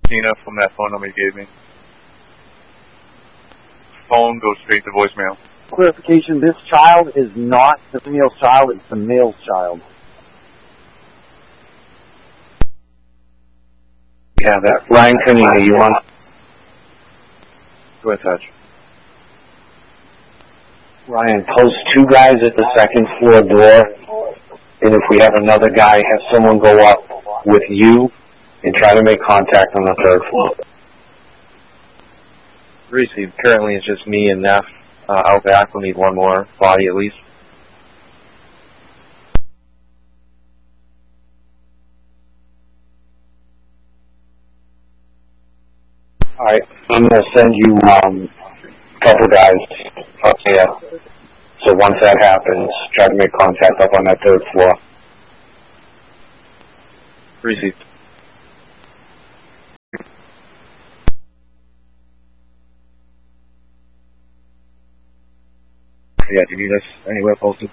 Tina from that phone number you gave me. Phone goes straight to voicemail. Clarification, this child is not the female's child, it's the male's child. Yeah, that Ryan Cunningham, you want? Go ahead, Touch. Ryan, post 2 guys at the second floor door, and if we have another guy, have someone go up with you and try to make contact on the 3rd floor. Received. Currently it's just me and Neff out back. We'll need one more body at least. Alright, I'm going to send you a couple guys up there. So once that happens, try to make contact up on that 3rd floor. Received. Yeah, do you need us anywhere posted?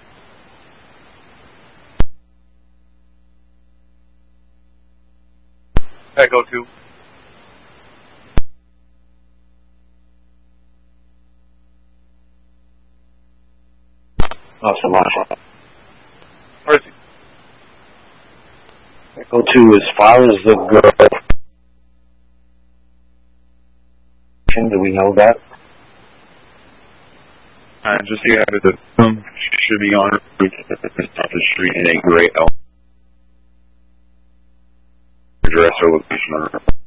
Echo 2. Not so much. Mercy. Echo 2, as far as the girl, do we know that? Just the added that should be on the street in a gray address or location.